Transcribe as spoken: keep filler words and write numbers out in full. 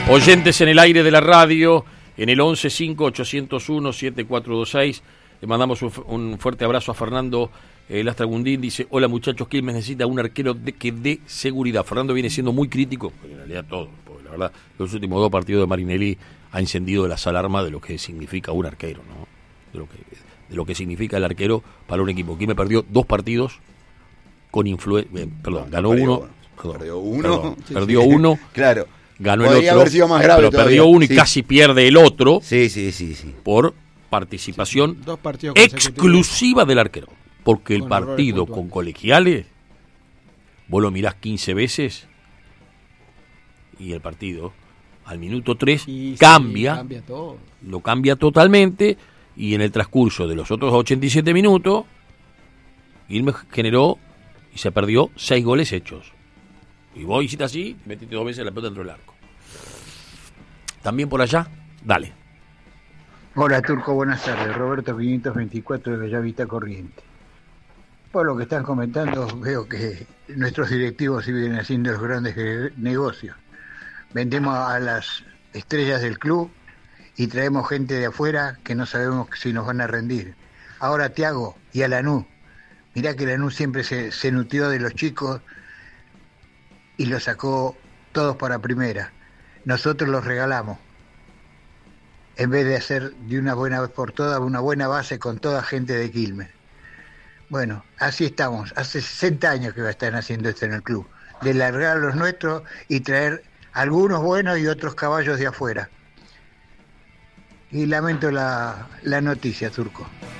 Oyentes en el aire de la radio, en el once cinco ochocientos uno siete cuatro dos seis. Le mandamos un, un fuerte abrazo a Fernando eh, Lastragundín. Dice: hola muchachos, Quilmes necesita un arquero de, que dé seguridad. Fernando viene siendo muy crítico, en realidad todo, porque la verdad los últimos dos partidos de Marinelli ha encendido las alarmas de lo que significa un arquero, ¿no? De lo que, de lo que significa el arquero para un equipo. Quilmes perdió dos partidos con influencia, eh, perdón, no, ganó perdió, uno, perdón, perdió uno, perdón, sí, perdió sí. uno, claro. Ganó Podría el otro, haber sido más grave pero todavía. perdió uno y sí. casi pierde el otro. Sí, sí, sí, sí. Por participación sí, dos partidos consecutivos. exclusiva del arquero. Porque el Con partido errores con Colegiales, vos lo mirás quince veces y el partido al minuto tres Y cambia, sí, cambia todo. lo cambia totalmente, y en el transcurso de los otros ochenta y siete minutos, Quilmes generó y se perdió seis goles hechos. Y vos hiciste así, metiste dos veces la pelota dentro del arco. También por allá, dale. Hola Turco, buenas tardes. Roberto quinientos veinticuatro de Bellavista Corriente. Por lo que están comentando, veo que nuestros directivos siguen haciendo los grandes negocios. Vendemos a las estrellas del club y traemos gente de afuera que no sabemos si nos van a rendir. Ahora Thiago y a Lanús. Mirá que Lanús siempre se, se nutrió de los chicos y los sacó todos para primera. Nosotros los regalamos. En vez de hacer de una buena vez por todas una buena base con toda gente de Quilmes. Bueno, así estamos. Hace sesenta años que están haciendo esto en el club. De largar a los nuestros y traer algunos buenos y otros caballos de afuera. Y lamento la, la noticia, Turco.